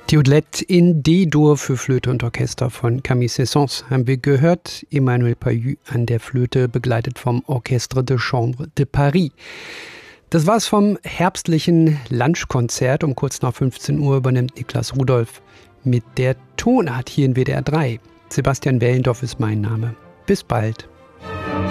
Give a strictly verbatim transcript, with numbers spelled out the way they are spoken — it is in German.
Théodulette in D-Dur für Flöte und Orchester von Camille Saint-Saëns haben wir gehört. Emmanuel Pahud an der Flöte, begleitet vom Orchestre de Chambre de Paris. Das war's vom herbstlichen Lunchkonzert. Um kurz nach fünfzehn Uhr übernimmt Niklas Rudolph mit der Tonart hier in W D R drei. Sebastian Wellendorf ist mein Name. Bis bald.